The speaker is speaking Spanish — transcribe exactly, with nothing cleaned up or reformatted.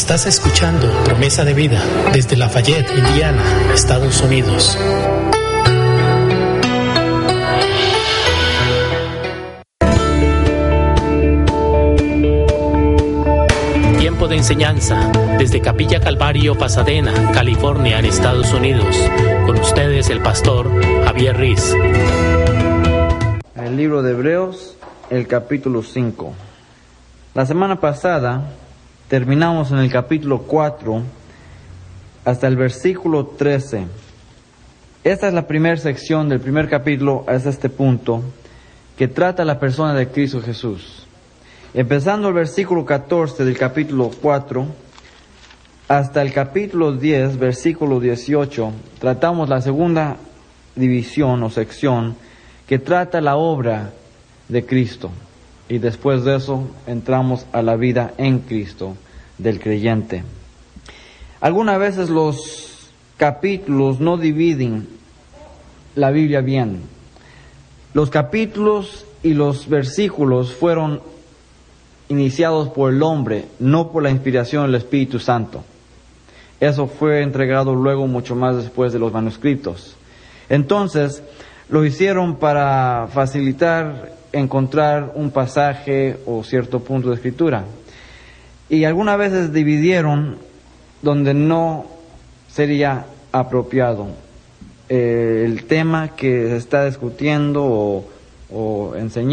Estás escuchando Promesa de Vida desde Lafayette, Indiana, Estados Unidos. Tiempo de enseñanza desde Capilla Calvario, Pasadena, California, en Estados Unidos. Con ustedes el pastor Javier Riz. El libro de Hebreos, el capítulo cinco. La semana pasada terminamos en el capítulo cuatro hasta el versículo trece. Esta es la primera sección del primer capítulo hasta este punto, que trata la persona de Cristo Jesús. Empezando el versículo catorce del capítulo cuatro hasta el capítulo diez, versículo dieciocho, tratamos la segunda división o sección que trata la obra de Cristo. Y después de eso entramos a la vida en Cristo del creyente. Algunas veces los capítulos no dividen la Biblia bien. Los capítulos y los versículos fueron iniciados por el hombre, no por la inspiración del Espíritu Santo. Eso fue entregado luego mucho más después de los manuscritos. Entonces, lo hicieron para facilitar encontrar un pasaje o cierto punto de escritura. Y algunas veces dividieron donde no sería apropiado eh, el tema que se está discutiendo o, o enseñando.